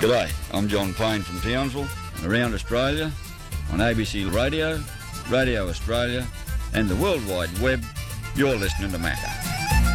G'day, I'm John Payne from Townsville and around Australia on ABC Radio, Radio Australia and the World Wide Web. You're listening to Macca.